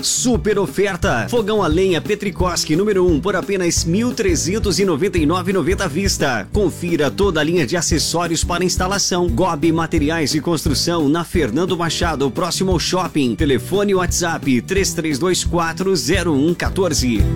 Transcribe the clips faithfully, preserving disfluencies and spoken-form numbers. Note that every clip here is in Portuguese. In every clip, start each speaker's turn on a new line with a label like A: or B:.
A: Super oferta. Fogão a lenha Petrikoski número um por apenas mil trezentos e noventa e nove reais e noventa centavos à vista. Confira toda a linha de acessórios para instalação. Gobi Materiais de Construção na Fernando Machado, próximo ao shopping. Telefone e WhatsApp três três dois quatro zero um um quatro.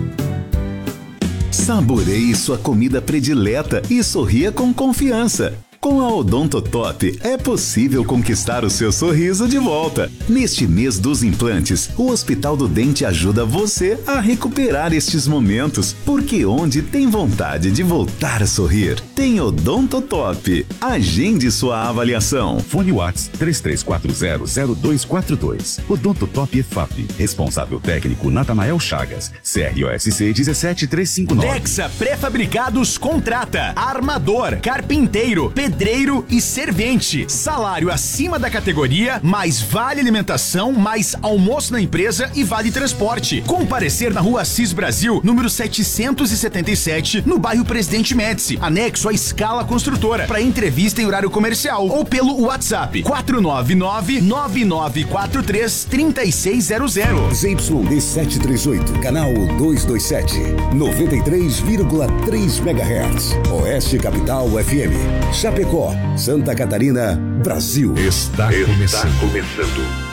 B: Saboreie sua comida predileta e sorria com confiança. Com a Odontotop é possível conquistar o seu sorriso de volta. Neste mês dos implantes, o Hospital do Dente ajuda você a recuperar estes momentos, porque onde tem vontade de voltar a sorrir, tem Odontotop. Agende sua avaliação.
C: Fone Whats três três quatro zero zero dois quatro dois. Odontotop E F A P. Responsável técnico Natanael Chagas. C R O S C um sete três cinco nove.
D: Dexa Pré-Fabricados contrata armador, carpinteiro, pedreiro e servente. Salário acima da categoria, mais vale alimentação, mais almoço na empresa e vale transporte. Comparecer na Rua Assis Brasil, número setecentos e setenta e sete, no bairro Presidente Médici, anexo à Escala Construtora, para entrevista em horário comercial ou pelo WhatsApp quatro nove nove, nove nove quatro três, três seis zero zero.
E: Z Y D setecentos e trinta e oito, canal duzentos e vinte e sete, noventa e três vírgula três megahertz. Oeste Capital F M. Chapecó, Santa Catarina, Brasil.
C: Está,
E: Está
C: começando.
E: começando.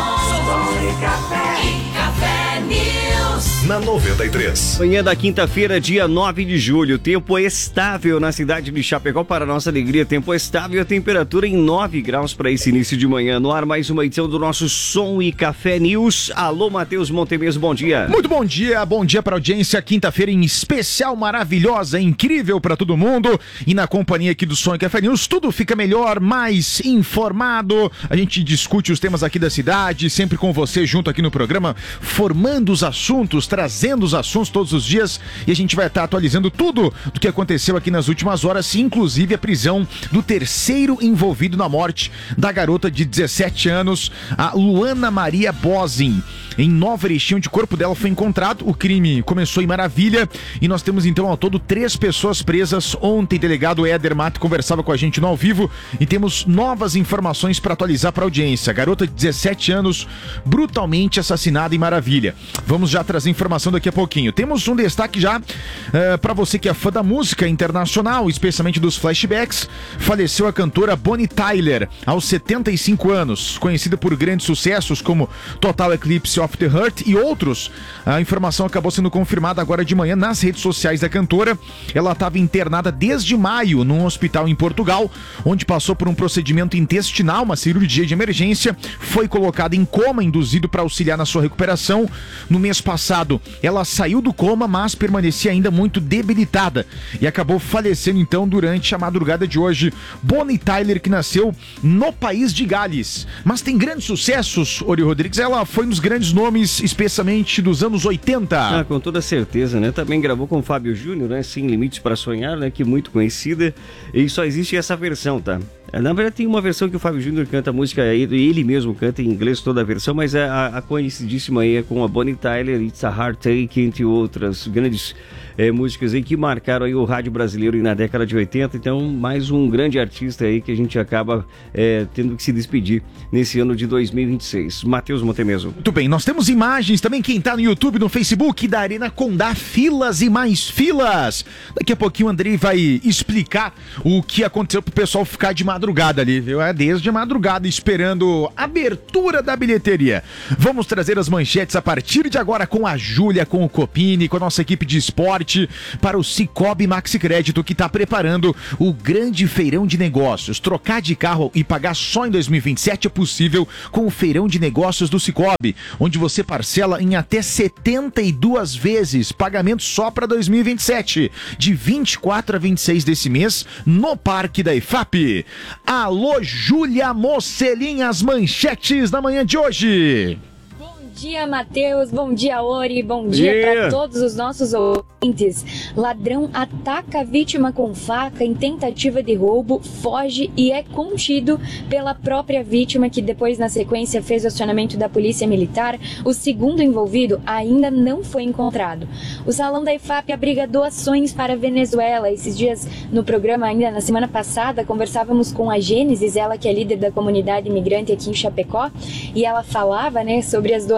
F: Som e café, e café News.
C: Na noventa e três.
A: Manhã da quinta-feira, dia nove de julho. Tempo estável na cidade de Chapecó. Para nossa alegria, tempo estável. A temperatura em nove graus para esse início de manhã. No ar, mais uma edição do nosso Som e Café News. Alô, Matheus Montemeso, bom dia.
D: Muito bom dia, bom dia para a audiência. Quinta-feira em especial, maravilhosa, incrível para todo mundo. E na companhia aqui do Som e Café News, tudo fica melhor, mais informado. A gente discute os temas aqui da cidade, sempre com você junto aqui no programa, formando os assuntos, trazendo os assuntos todos os dias, e a gente vai estar atualizando tudo do que aconteceu aqui nas últimas horas, inclusive a prisão do terceiro envolvido na morte da garota de dezessete anos, a Luana Maria Bosin. Em Nova Erechim, onde o corpo dela foi encontrado. O crime começou em Maravilha e nós temos então ao todo três pessoas presas. Ontem, o delegado Éder Mato conversava com a gente no ao vivo e temos novas informações para atualizar para a audiência. A garota de dezessete anos brutalmente assassinada em Maravilha. Vamos já trazer informação daqui a pouquinho. Temos um destaque já uh, para você que é fã da música internacional, especialmente dos flashbacks. Faleceu a cantora Bonnie Tyler aos setenta e cinco anos, conhecida por grandes sucessos como Total Eclipse of the Heart e outros. A informação acabou sendo confirmada agora de manhã nas redes sociais da cantora. Ela estava internada desde maio num hospital em Portugal, onde passou por um procedimento intestinal, uma cirurgia de emergência, foi colocada em coma induzido para auxiliar na sua recuperação. No mês passado, ela saiu do coma, mas permanecia ainda muito debilitada e acabou falecendo então durante a madrugada de hoje. Bonnie Tyler, que nasceu no país de Gales, mas tem grandes sucessos, Ori Rodrigues. Ela foi um dos grandes nomes, especialmente dos anos oitenta.
A: Ah, com toda certeza, né? Também gravou com o Fábio Júnior, né? Sem Limites para Sonhar, né? Que é muito conhecida. E só existe essa versão, tá? Na verdade tem uma versão que o Fábio Júnior canta a música, ele mesmo canta em inglês toda a versão, mas a, a conhecidíssima aí é com a Bonnie Tyler, It's a Heartache, entre outras grandes é, músicas aí que marcaram aí o rádio brasileiro na década de oitenta. Então, mais um grande artista aí que a gente acaba é, tendo que se despedir nesse ano de dois mil e vinte e seis. Matheus Montemeso.
D: Muito bem, nós temos imagens também, quem tá no YouTube, no Facebook da Arena Condá, filas e mais filas. Daqui a pouquinho o Andrei vai explicar o que aconteceu pro pessoal ficar de madrugada ali, viu? É desde a madrugada esperando a abertura da bilheteria. Vamos trazer as manchetes a partir de agora com a Júlia, com o Copini, com a nossa equipe de esporte para o Cicobi Maxi Crédito, que está preparando o grande feirão de negócios. Trocar de carro e pagar só em dois mil e vinte e sete é possível com o feirão de negócios do Cicobi, onde você parcela em até setenta e duas vezes, pagamento só para dois mil e vinte e sete, de vinte e quatro a vinte e seis desse mês, no Parque da E F A P. Alô, Júlia Mocelin, as manchetes da manhã de hoje.
G: Bom dia, Matheus. Bom dia, Ori. Bom dia
A: Yeah.
G: para todos os nossos ouvintes. Ladrão ataca a vítima com faca em tentativa de roubo, foge e é contido pela própria vítima, que depois, na sequência, fez o acionamento da Polícia Militar. O segundo envolvido ainda não foi encontrado. O Salão da E F A P abriga doações para a Venezuela. Esses dias, no programa, ainda na semana passada, conversávamos com a Gênesis, ela que é líder da comunidade imigrante aqui em Chapecó, e ela falava, né, sobre as doações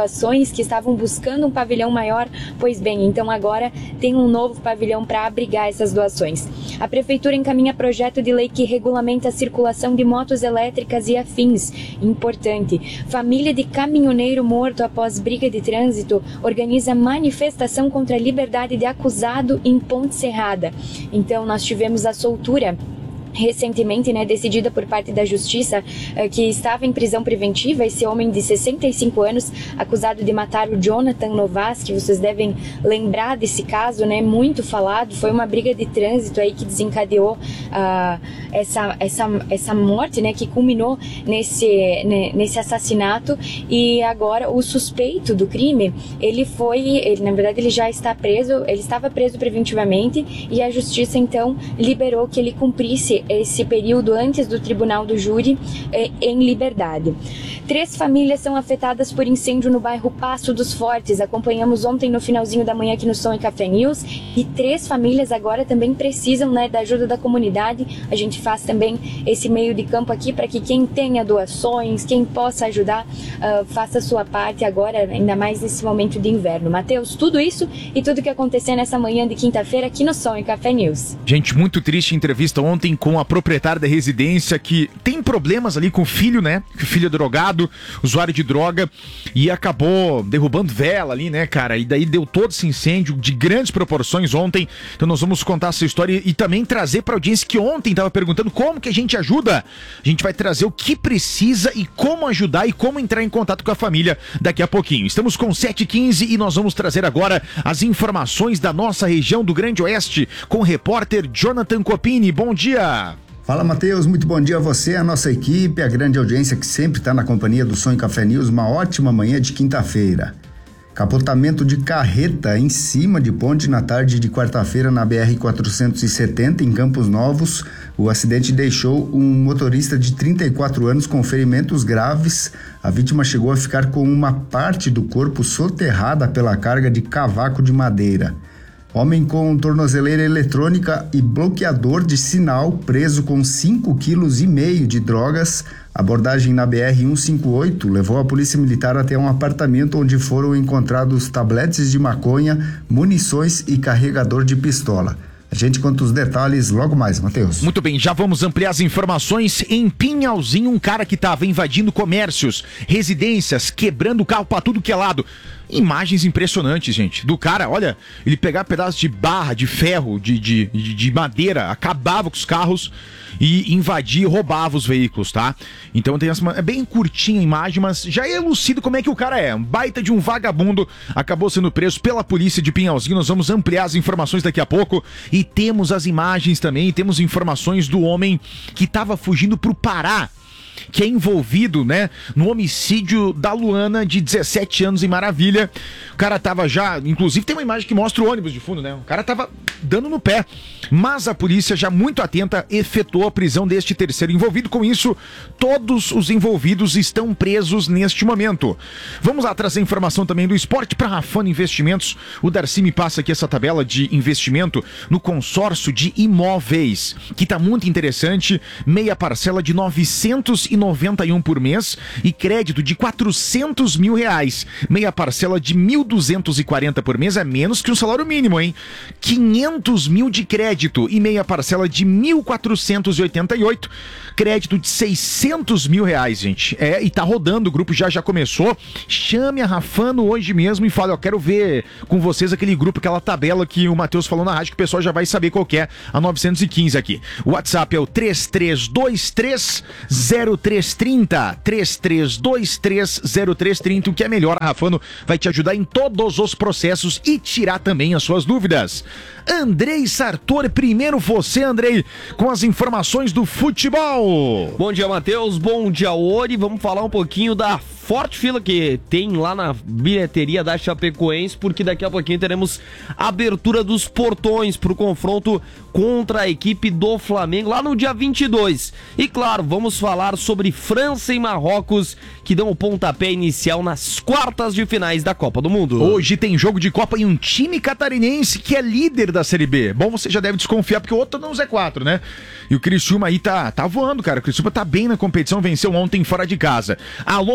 G: doações, que estavam buscando um pavilhão maior. Pois bem, então agora tem um novo pavilhão para abrigar essas doações. A Prefeitura encaminha projeto de lei que regulamenta a circulação de motos elétricas e afins. Importante. Família de caminhoneiro morto após briga de trânsito organiza manifestação contra a liberdade de acusado em Ponte Serrada. Então, nós tivemos a soltura recentemente, né, decidida por parte da Justiça, eh, que estava em prisão preventiva, esse homem de sessenta e cinco anos, acusado de matar o Jonathan Novas, que vocês devem lembrar desse caso, né, muito falado. Foi uma briga de trânsito aí que desencadeou uh, essa, essa, essa morte, né, que culminou nesse, né, nesse assassinato. E agora o suspeito do crime, ele foi, ele, na verdade ele já está preso, ele estava preso preventivamente, e a Justiça então liberou que ele cumprisse esse período antes do tribunal do júri eh, em liberdade. Três famílias são afetadas por incêndio no bairro Passo dos Fortes. Acompanhamos ontem no finalzinho da manhã aqui no Som e Café News, e três famílias agora também precisam, né, da ajuda da comunidade. A gente faz também esse meio de campo aqui para que quem tenha doações, quem possa ajudar, uh, faça a sua parte agora, ainda mais nesse momento de inverno. Matheus, tudo isso e tudo que aconteceu nessa manhã de quinta-feira aqui no Som e Café News.
D: Gente, muito triste a entrevista ontem com a proprietária da residência que tem problemas ali com o filho, né? Que o filho é drogado, usuário de droga, e acabou derrubando vela ali, né, cara? E daí deu todo esse incêndio de grandes proporções ontem. Então nós vamos contar essa história e também trazer pra audiência que ontem tava perguntando como que a gente ajuda. A gente vai trazer o que precisa e como ajudar e como entrar em contato com a família daqui a pouquinho. Estamos com sete e quinze e nós vamos trazer agora as informações da nossa região do Grande Oeste com o repórter Jonathan Copini. Bom dia!
H: Fala, Matheus, muito bom dia a você, a nossa equipe, a grande audiência que sempre está na companhia do Som e Café News. Uma ótima manhã de quinta-feira. Capotamento de carreta em cima de ponte na tarde de quarta-feira na B R quatrocentos e setenta em Campos Novos. O acidente deixou um motorista de trinta e quatro anos com ferimentos graves. A vítima chegou a ficar com uma parte do corpo soterrada pela carga de cavaco de madeira. Homem com tornozeleira eletrônica e bloqueador de sinal preso com cinco quilos e meio de drogas. Abordagem na B R cento e cinquenta e oito levou a polícia militar até um apartamento onde foram encontrados tabletes de maconha, munições e carregador de pistola. A gente conta os detalhes logo mais, Matheus.
D: Muito bem, já vamos ampliar as informações. Em Pinhalzinho, um cara que estava invadindo comércios, residências, quebrando o carro para tudo que é lado. Imagens impressionantes, gente, do cara, olha, ele pegava pedaços de barra, de ferro, de, de, de, de madeira, acabava com os carros e invadia e roubava os veículos, tá? Então tem essa, é bem curtinha a imagem, mas já é elucido como é que o cara é, um baita de um vagabundo, acabou sendo preso pela polícia de Pinhalzinho. Nós vamos ampliar as informações daqui a pouco e temos as imagens também, temos informações do homem que estava fugindo pro Pará, que é envolvido, né, no homicídio da Luana, de dezessete anos, em Maravilha. O cara tava já, inclusive tem uma imagem que mostra o ônibus de fundo, né? O cara tava dando no pé. Mas a polícia, já muito atenta, efetuou a prisão deste terceiro envolvido. Com isso, todos os envolvidos estão presos neste momento. Vamos lá trazer informação também do esporte para Rafano Investimentos. O Darcy me passa aqui essa tabela de investimento no consórcio de imóveis, que tá muito interessante. Meia parcela de novecentos e noventa e um por mês e crédito de quatrocentos mil reais. Meia parcela de mil duzentos e quarenta por mês, é menos que o salário mínimo, hein? quinhentos mil de crédito e meia parcela de mil quatrocentos e oitenta e oito. Crédito de seiscentos mil reais, gente. É, e tá rodando, o grupo já já começou. Chame a Rafano hoje mesmo e fale, ó, quero ver com vocês aquele grupo, aquela tabela que o Matheus falou na rádio, que o pessoal já vai saber qual que é, a novecentos e quinze aqui. O WhatsApp é o três três dois três zero três três zero, três três dois três zero três três zero. O que é melhor, a Rafano vai te ajudar em todos os processos e tirar também as suas dúvidas. Andrei Sartor, primeiro você, Andrei, com as informações do futebol.
A: Bom dia, Matheus, bom dia, Ori. Vamos falar um pouquinho da forte fila que tem lá na bilheteria da Chapecoense, porque daqui a pouquinho teremos a abertura dos portões para o confronto contra a equipe do Flamengo lá no dia vinte e dois. E claro, vamos falar sobre França e Marrocos, que dão o pontapé inicial nas quartas de finais da Copa do Mundo.
D: Hoje tem jogo de Copa e um time catarinense que é líder da Série B. Bom, você já deve desconfiar, porque o outro tá no Z quatro, né? E o Criciúma aí tá, tá voando, cara. O Criciúma tá bem na competição, venceu ontem fora de casa. Alô, Matias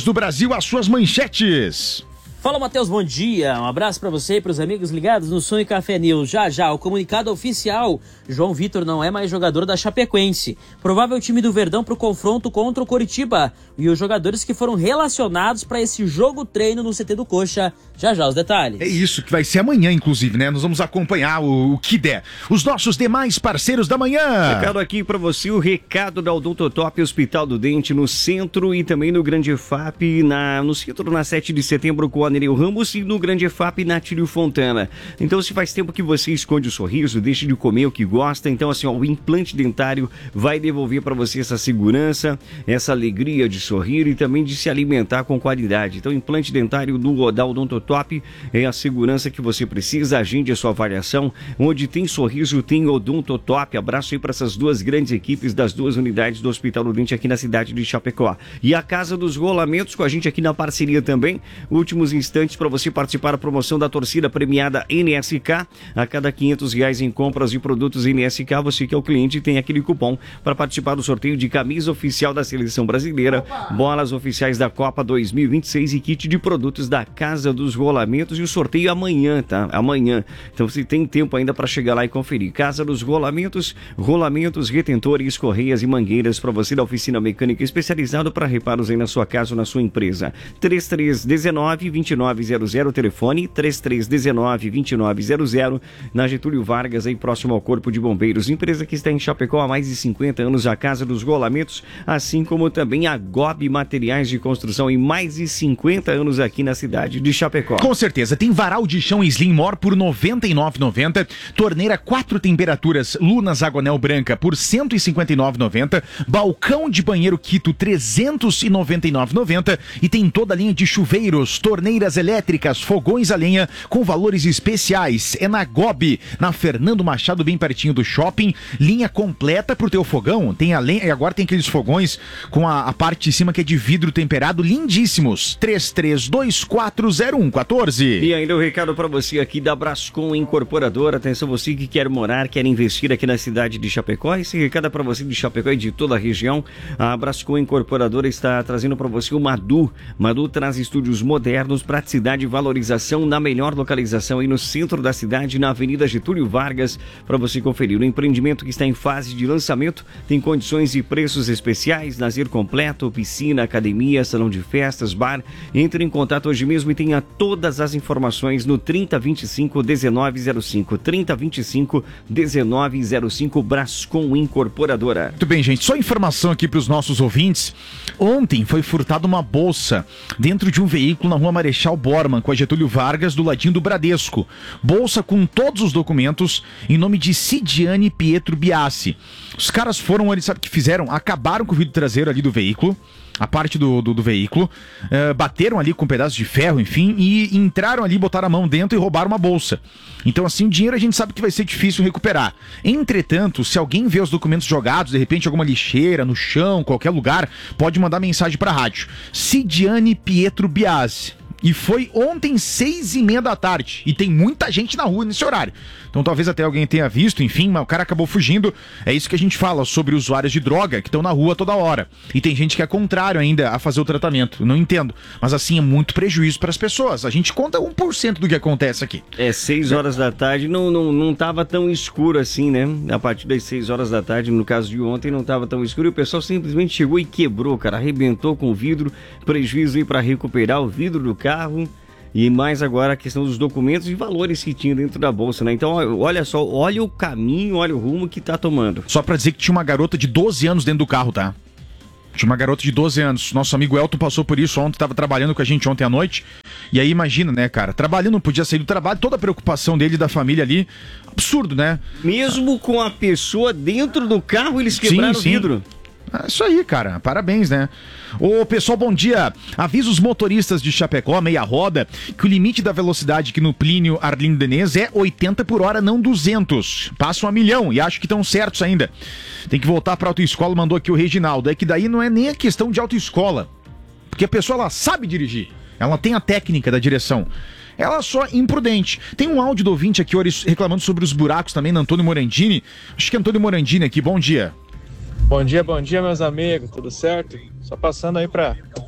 D: notícias do Brasil, as suas manchetes.
I: Fala, Matheus, bom dia. Um abraço para você e para os amigos ligados no Sonho Café News. Já, já, o comunicado oficial. João Vitor não é mais jogador da Chapecoense. Provável time do Verdão para o confronto contra o Coritiba. E os jogadores que foram relacionados para esse jogo treino no C T do Coxa. Já, já, os detalhes.
D: É isso, que vai ser amanhã, inclusive, né? Nós vamos acompanhar o, o que der. Os nossos demais parceiros da manhã.
A: Recado aqui para você, o recado da Odontotop Hospital do Dente no centro e também no Grande F A P, na, no centro na sete de setembro com a Nereu Ramos e no Grande F A P na Tílio Fontana. Então, se faz tempo que você esconde o sorriso, deixe de comer o que gosta, então assim, ó, o implante dentário vai devolver para você essa segurança, essa alegria de sorrir e também de se alimentar com qualidade. Então, implante dentário do, da Odontotop é a segurança que você precisa. Agende a sua avaliação. Onde tem sorriso, tem Odontotop. Abraço aí para essas duas grandes equipes das duas unidades do Hospital do Dente aqui na cidade de Chapecó. E a Casa dos Rolamentos com a gente aqui na parceria também. Últimos instantes para você participar da promoção da torcida premiada N S K. A cada quinhentos reais em compras de produtos N S K, você que é o cliente tem aquele cupom para participar do sorteio de camisa oficial da Seleção Brasileira, Opa! Bolas oficiais da Copa dois mil e vinte e seis e kit de produtos da Casa dos Rolamentos. E o sorteio amanhã, tá? Amanhã. Então você tem tempo ainda para chegar lá e conferir. Casa dos Rolamentos, rolamentos, retentores, correias e mangueiras para você da oficina mecânica especializada para reparos aí na sua casa ou na sua empresa. três três um nove, dois nove zero zero, telefone três três um nove, dois nove zero zero, na Getúlio Vargas, aí próximo ao Corpo de Bombeiros. Empresa que está em Chapecó há mais de cinquenta anos, a Casa dos Rolamentos, assim como também a G O B Materiais de Construção, em mais de cinquenta anos aqui na cidade de Chapecó.
D: Com certeza, tem varal de chão Slimmor por noventa e nove reais e noventa centavos, torneira quatro temperaturas Lunas Agonel Branca por cento e cinquenta e nove reais e noventa centavos, balcão de banheiro Quito trezentos e noventa e nove reais e noventa centavos e tem toda a linha de chuveiros, torneiras elétricas, fogões a lenha com valores especiais. É na G O B, na Fernando Machado, bem pertinho do shopping. Linha completa pro teu fogão. Tem a lenha, e agora tem aqueles fogões com a, a parte de cima que é de vidro temperado, lindíssimos. três três dois quatro zero um um quatro.
A: E ainda o um recado para você aqui da Brascom Incorporadora. Atenção, você que quer morar, quer investir aqui na cidade de Chapecó. Esse recado é para você de Chapecó e de toda a região. A Brascom Incorporadora está trazendo para você o Madu. Madu traz estúdios modernos, praticidade e valorização na melhor localização aí no centro da cidade, na Avenida Getúlio Vargas, para você conferir. O empreendimento que está em fase de lançamento tem condições e preços especiais, lazer completo, piscina, academia, salão de festas, bar. Entre em contato hoje mesmo e tenha todas as informações no trinta, vinte e cinco, dezenove zero cinco. trinta, vinte e cinco, dezenove zero cinco, Brascom Incorporadora.
D: Muito bem, gente. Só informação aqui para os nossos ouvintes. Ontem foi furtada uma bolsa dentro de um veículo na Rua Marechal Bormann, com a Getúlio Vargas, do ladinho do Bradesco. Bolsa com todos os documentos em nome de Cidiane Pietro Biassi. Os caras foram ali, sabe o que fizeram? Acabaram com o vidro traseiro ali do veículo, a parte do, do, do veículo, uh, bateram ali com um pedaço de ferro, enfim, e entraram ali, botaram a mão dentro e roubaram uma bolsa. Então, assim, o dinheiro a gente sabe que vai ser difícil recuperar. Entretanto, se alguém vê os documentos jogados, de repente alguma lixeira, no chão, qualquer lugar, pode mandar mensagem pra rádio. Cidiane Pietro Biassi. E foi ontem, seis e meia da tarde. E tem muita gente na rua nesse horário. Então talvez até alguém tenha visto, enfim, mas o cara acabou fugindo. É isso que a gente fala sobre usuários de droga que estão na rua toda hora. E tem gente que é contrário ainda a fazer o tratamento. Não entendo. Mas assim, é muito prejuízo para as pessoas. A gente conta um por cento do que acontece aqui.
A: É, seis horas da tarde não, não, não tava tão escuro assim, né? A partir das seis horas da tarde, no caso de ontem, não tava tão escuro. E o pessoal simplesmente chegou e quebrou, cara. Arrebentou com o vidro. Prejuízo aí para recuperar o vidro do carro. carro e mais agora a questão dos documentos e valores que tinha dentro da bolsa, né? Então, olha só, olha o caminho, olha o rumo que tá tomando.
D: Só pra dizer que tinha uma garota de doze anos dentro do carro, tá? Tinha uma garota de doze anos. Nosso amigo Elton passou por isso ontem, tava trabalhando com a gente ontem à noite. E aí imagina, né, cara? Trabalhando, não podia sair do trabalho, toda a preocupação dele e da família ali. Absurdo, né?
A: Mesmo com a pessoa dentro do carro, eles quebraram
D: sim, sim.
A: o vidro.
D: É isso aí, cara. Parabéns, né? Ô, pessoal, bom dia. Avisa os motoristas de Chapecó, meia roda, que o limite da velocidade aqui no Plínio Arlindo Denez é oitenta por hora, não duzentos. Passam a milhão e acho que estão certos ainda. Tem que voltar pra autoescola, mandou aqui o Reginaldo. É que daí não é nem a questão de autoescola. Porque a pessoa, ela sabe dirigir. Ela tem a técnica da direção. Ela só é imprudente. Tem um áudio do ouvinte aqui reclamando sobre os buracos também, na Antônio Morandini. Acho que é Antônio Morandini aqui. Bom dia.
J: Bom dia, bom dia, meus amigos, tudo certo? Só passando aí para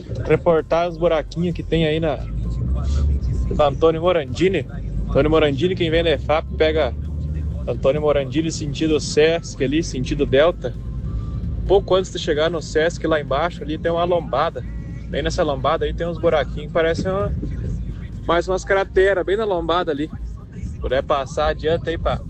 J: reportar os buraquinhos que tem aí na da Antônio Morandini. Antônio Morandini, quem vem da E F A P, pega Antônio Morandini sentido Sesc ali, sentido Delta. Pouco antes de chegar no Sesc, lá embaixo, ali tem uma lombada. Bem nessa lombada aí tem uns buraquinhos, parece uma, mais umas crateras, bem na lombada ali. Se puder passar adiante aí pra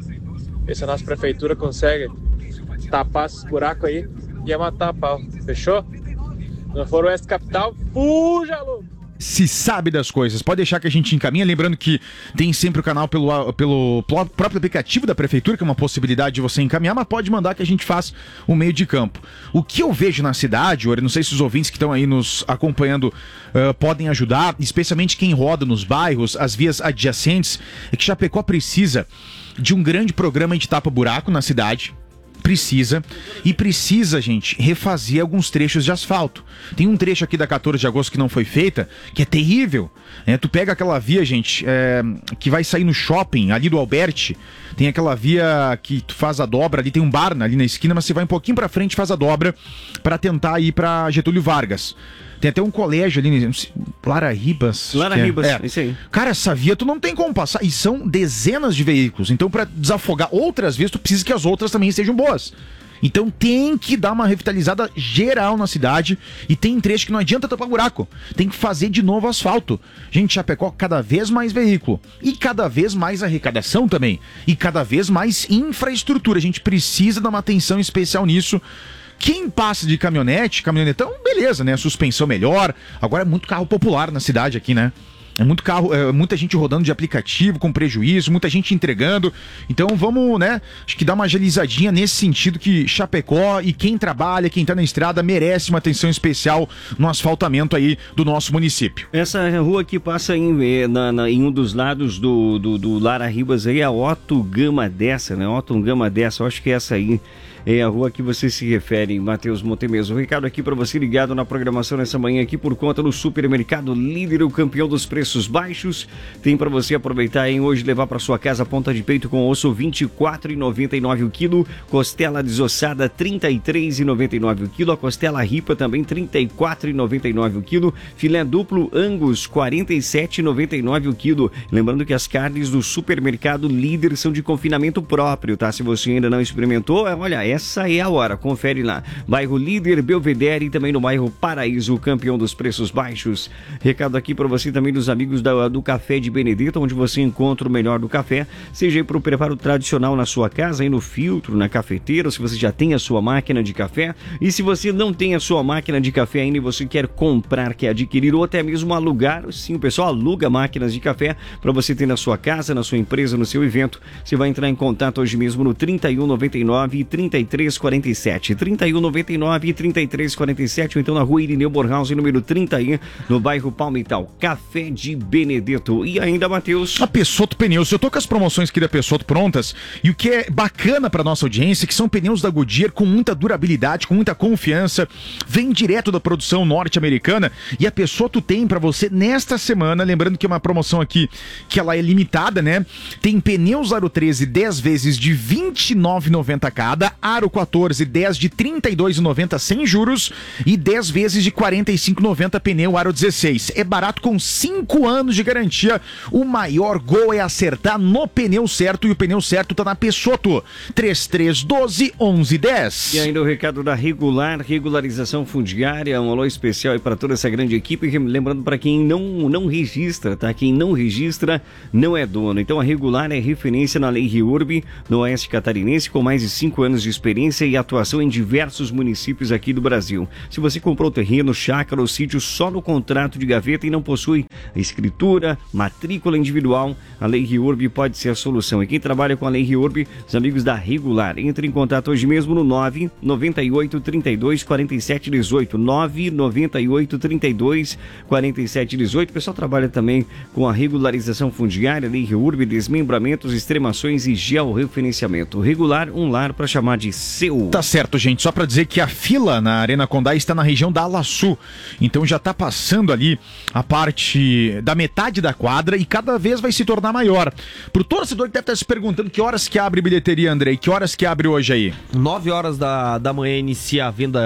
J: ver se a nossa prefeitura consegue tapar esses buracos aí, ia matar a pau. Fechou? Se não for o Oeste Capital, fuja, louco!
D: Se sabe das coisas, pode deixar que a gente encaminha, lembrando que tem sempre o canal pelo, pelo próprio aplicativo da prefeitura, que é uma possibilidade de você encaminhar, mas pode mandar que a gente faça o meio de campo. O que eu vejo na cidade, Ori, não sei se os ouvintes que estão aí nos acompanhando uh, podem ajudar, especialmente quem roda nos bairros, as vias adjacentes, é que Chapecó precisa de um grande programa de tapa-buraco na cidade. Precisa, e precisa, gente, refazer alguns trechos de asfalto. Tem um trecho aqui da quatorze de agosto que não foi feita, que é terrível. É, tu pega aquela via, gente, é, que vai sair no shopping, ali do Alberti, tem aquela via que tu faz a dobra, ali tem um bar ali na esquina, mas você vai um pouquinho pra frente e faz a dobra pra tentar ir pra Getúlio Vargas. Tem até um colégio ali, Lara Ribas.
A: Lara Ribas, é. Isso aí.
D: Cara, essa via tu não tem como passar. E são dezenas de veículos. Então, pra desafogar outras vias, tu precisa que as outras também sejam boas. Então tem que dar uma revitalizada geral na cidade. E tem trecho que não adianta tapar buraco. Tem que fazer de novo asfalto. Gente, Chapecó, cada vez mais veículo. E cada vez mais arrecadação também. E cada vez mais infraestrutura. A gente precisa dar uma atenção especial nisso. Quem passa de caminhonete, caminhonetão, beleza, né? Suspensão melhor. Agora é muito carro popular na cidade aqui, né? É muito carro, é, muita gente rodando de aplicativo com prejuízo, muita gente entregando. Então vamos, né? Acho que dar uma agilizadinha nesse sentido que Chapecó e quem trabalha, quem tá na estrada, merece uma atenção especial no asfaltamento aí do nosso município.
A: Essa rua que passa em, na, na, em um dos lados do, do, do Lara Ribas aí é a Otto Gama dessa, né? Otto Gama dessa, eu acho que é essa aí. É a rua que você se refere, Matheus Montemeso. Um recado aqui para você ligado na programação nessa manhã aqui por conta do Supermercado Líder, o campeão dos preços baixos. Tem para você aproveitar em hoje levar para sua casa ponta de peito com osso vinte e quatro reais e noventa e nove centavos o quilo, costela desossada trinta e três reais e noventa e nove centavos o quilo, a costela ripa também trinta e quatro reais e noventa e nove centavos o quilo, filé duplo Angus quarenta e sete reais e noventa e nove centavos o quilo. Lembrando que as carnes do Supermercado Líder são de confinamento próprio, tá? Se você ainda não experimentou, olha, é essa é a hora, confere lá. Bairro Líder, Belvedere e também no bairro Paraíso, o campeão dos preços baixos. Recado aqui para você também dos amigos da, do Café de Benedito, onde você encontra o melhor do café, seja aí para o preparo tradicional na sua casa, aí no filtro, na cafeteira, se você já tem a sua máquina de café. E se você não tem a sua máquina de café ainda e você quer comprar, quer adquirir ou até mesmo alugar, sim, o pessoal aluga máquinas de café para você ter na sua casa, na sua empresa, no seu evento. Você vai entrar em contato hoje mesmo no trinta e um, noventa e nove, trinta e três, quarenta e sete, trinta e um, noventa e nove, trinta e três, quarenta e sete, ou então na rua Irineu Borhaus, número trinta e um, no bairro Palmital. Café de Benedetto. E ainda, Matheus?
D: A Pessotto Pneus. Eu tô com as promoções aqui da Pessotto prontas, e o que é bacana pra nossa audiência, que são pneus da Goodyear com muita durabilidade, com muita confiança, vem direto da produção norte-americana, e a Pessotto tem pra você nesta semana, lembrando que é uma promoção aqui que ela é limitada, né? Tem pneus Aro treze dez vezes de vinte e nove reais e noventa centavos cada, Aro quatorze dez de trinta e dois reais e noventa centavos sem juros e dez vezes de quarenta e cinco reais e noventa centavos pneu Aro dezesseis. É barato com cinco anos de garantia. O maior gol é acertar no pneu certo, e o pneu certo tá na Pessotto. três três um dois, onze dez.
A: E ainda o recado da Regular, regularização fundiária, um alô especial aí para toda essa grande equipe, lembrando para quem não, não registra, tá? Quem não registra não é dono. Então a Regular é referência na Lei Riurb, no Oeste Catarinense, com mais de cinco anos de experiência e atuação em diversos municípios aqui do Brasil. Se você comprou terreno, chácara ou sítio só no contrato de gaveta e não possui escritura, matrícula individual, a Lei Riurb pode ser a solução. E quem trabalha com a Lei Riurb, os amigos da Regular, entre em contato hoje mesmo no nove nove oito, trinta e dois, quarenta e sete, dezoito, nove nove oito, trinta e dois, quarenta e sete, dezoito. O pessoal trabalha também com a regularização fundiária, Lei Riurb, desmembramentos, extremações e georreferenciamento. Regular, um lar para chamar de seu.
D: Tá certo, gente. Só para dizer que a fila na Arena Condá está na região da Alaçu. Então já tá passando ali a parte da metade da quadra e cada vez vai se tornar maior. Pro torcedor que deve estar se perguntando que horas que abre bilheteria, Andrei, que horas que abre hoje aí?
K: nove horas da, da manhã inicia a venda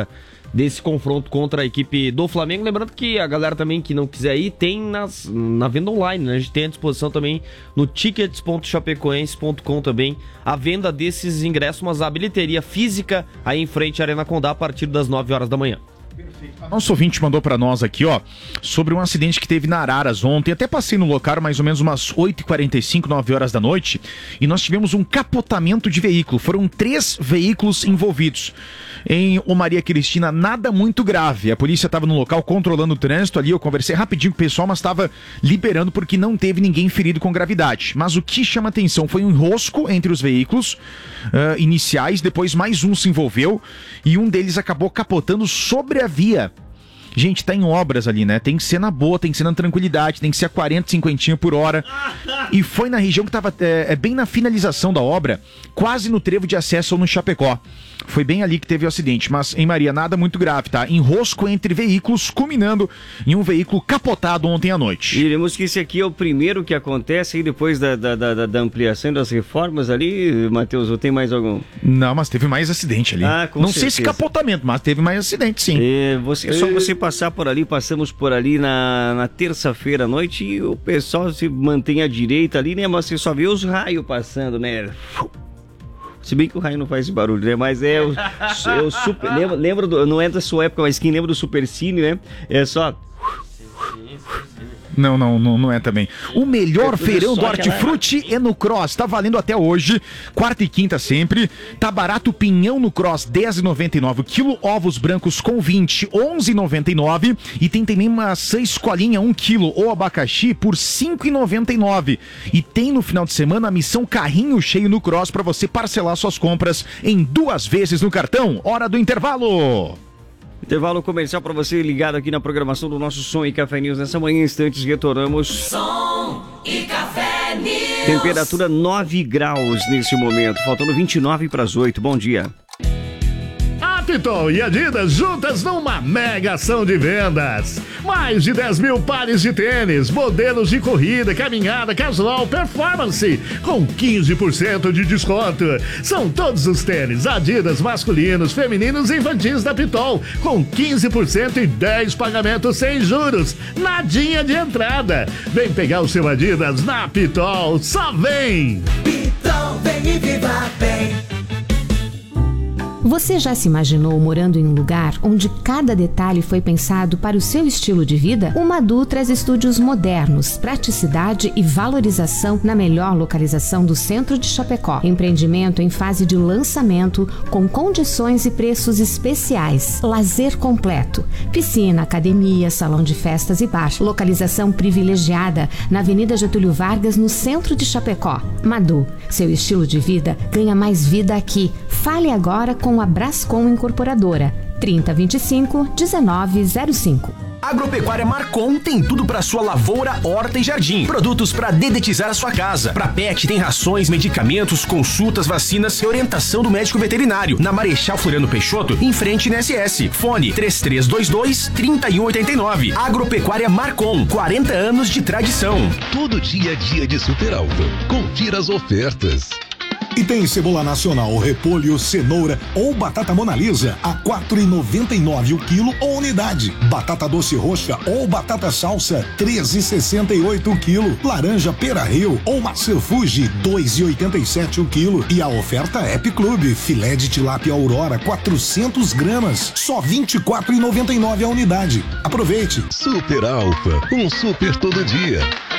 K: desse confronto contra a equipe do Flamengo. Lembrando que a galera também que não quiser ir, tem nas, na venda online, né? A gente tem à disposição também no tickets ponto chapecoense ponto com também a venda desses ingressos, mas a bilheteria física aí em frente à Arena Condá a partir das nove horas da manhã.
D: Nosso ouvinte mandou pra nós aqui, ó, sobre um acidente que teve na Araras ontem. Até passei no local mais ou menos umas oito e quarenta e cinco, nove horas da noite, e nós tivemos um capotamento de veículo. Foram três veículos envolvidos. Em Ô Maria Cristina, nada muito grave. A polícia estava no local controlando o trânsito ali. Eu conversei rapidinho com o pessoal, mas estava liberando porque não teve ninguém ferido com gravidade. Mas o que chama atenção foi um enrosco entre os veículos uh, iniciais. Depois mais um se envolveu e um deles acabou capotando sobre a via. Gente, tá em obras ali, né? Tem que ser na boa, tem que ser na tranquilidade, tem que ser a quarenta, cinquenta por hora. E foi na região que tava é, é bem na finalização da obra, quase no trevo de acesso no Chapecó. Foi bem ali que teve o acidente, mas em Maria nada muito grave, tá? Enrosco entre veículos, culminando em um veículo capotado ontem à noite.
A: E lembramos que esse aqui é o primeiro que acontece aí depois da, da, da, da ampliação das reformas ali, Matheus, ou tem mais algum?
D: Não, mas teve mais acidente ali.
A: Ah, com
D: Não
A: certeza.
D: sei se capotamento, mas teve mais acidente, sim.
A: É, você, é só você passar por ali, passamos por ali na, na terça-feira à noite e o pessoal se mantém à direita ali, né? Mas você só vê os raios passando, né? Se bem que o raio não faz esse barulho, né? Mas é o, é o super... Lembra, lembra do, não é da sua época, mas quem lembra do Super Cine, né? É só...
D: Não, não, não, não é também. O melhor
A: é
D: feirão do
A: aquela...
D: Hortifruti é no Cross. Tá valendo até hoje, quarta e quinta sempre. Tá barato pinhão no Cross, dez reais e noventa e nove centavos o quilo. Ovos brancos com vinte, onze reais e noventa e nove centavos. E tem também maçã escolinha, um quilo. Ou abacaxi por cinco reais e noventa e nove centavos. E tem no final de semana a missão carrinho cheio no Cross para você parcelar suas compras em duas vezes no cartão. Hora do intervalo.
A: Intervalo comercial para você ligado aqui na programação do nosso Som e Café News. Nessa manhã, instantes, retornamos.
F: Som e Café News.
A: Temperatura nove graus nesse momento, faltando vinte e nove para as oito. Bom dia.
L: A Pitol e Adidas juntas numa mega ação de vendas. Mais de dez mil pares de tênis, modelos de corrida, caminhada, casual, performance, com quinze por cento de desconto. São todos os tênis Adidas masculinos, femininos e infantis da Pitol, com quinze por cento e dez pagamentos sem juros. Nadinha de entrada. Vem pegar o seu Adidas na Pitol, só vem!
F: Pitol, vem e viva bem.
M: Você já se imaginou morando em um lugar onde cada detalhe foi pensado para o seu estilo de vida? O Madu traz estúdios modernos, praticidade e valorização na melhor localização do centro de Chapecó. Empreendimento em fase de lançamento com condições e preços especiais. Lazer completo. Piscina, academia, salão de festas e bar. Localização privilegiada na Avenida Getúlio Vargas, no centro de Chapecó. Madu, seu estilo de vida ganha mais vida aqui. Fale agora com a Brascom Incorporadora, trinta, vinte e cinco, dezenove zero cinco.
N: Agropecuária Marcon tem tudo para sua lavoura, horta e jardim. Produtos para dedetizar a sua casa. Para pet tem rações, medicamentos, consultas, vacinas e orientação do médico veterinário. Na Marechal Floriano Peixoto, em frente na S S. Fone três três dois dois, três um oito nove. Agropecuária Marcon, quarenta anos de tradição.
O: Todo dia é dia de Super Alto. Confira as ofertas.
P: E tem cebola nacional, repolho, cenoura ou batata Monalisa a quatro reais e noventa e nove centavos o quilo ou unidade. Batata doce roxa ou batata salsa, três reais e sessenta e oito centavos o quilo. Laranja Pera Rio ou maçã Fuji, dois reais e oitenta e sete centavos o quilo. E a oferta App Club, filé de tilápia Aurora, quatrocentas gramas, só vinte e quatro reais e noventa e nove centavos a unidade. Aproveite.
O: Super Alfa, um super todo dia.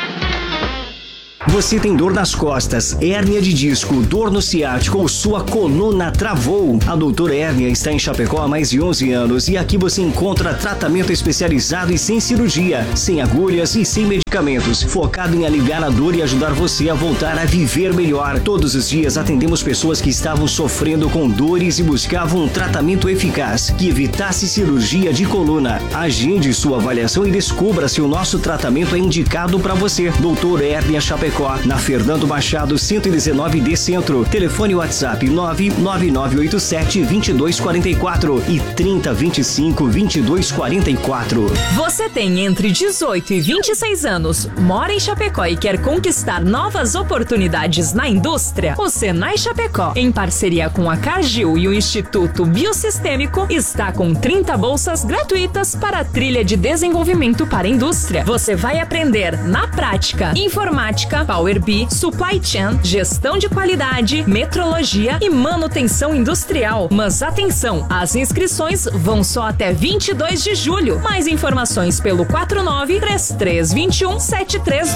Q: Você tem dor nas costas, hérnia de disco, dor no ciático ou sua coluna travou? A Doutora Hérnia está em Chapecó há mais de onze anos e aqui você encontra tratamento especializado e sem cirurgia, sem agulhas e sem medicamentos, focado em aliviar a dor e ajudar você a voltar a viver melhor. Todos os dias atendemos pessoas que estavam sofrendo com dores e buscavam um tratamento eficaz que evitasse cirurgia de coluna. Agende sua avaliação e descubra se o nosso tratamento é indicado para você. Doutora Hérnia Chapecó. Chapecó, na Fernando Machado cento e dezenove D Centro. Telefone WhatsApp nove nove nove oito sete dois dois quatro quatro e trinta, vinte e cinco, vinte e dois quarenta e quatro.
R: Você tem entre dezoito e vinte e seis anos, mora em Chapecó e quer conquistar novas oportunidades na indústria? O Senai Chapecó, em parceria com a Cargill e o Instituto Biosistêmico, está com trinta bolsas gratuitas para a trilha de desenvolvimento para a indústria. Você vai aprender na prática informática, Power B I, Supply Chain, gestão de qualidade, metrologia e manutenção industrial. Mas atenção, as inscrições vão só até vinte e dois de julho. Mais informações pelo quatro nove três três dois um sete três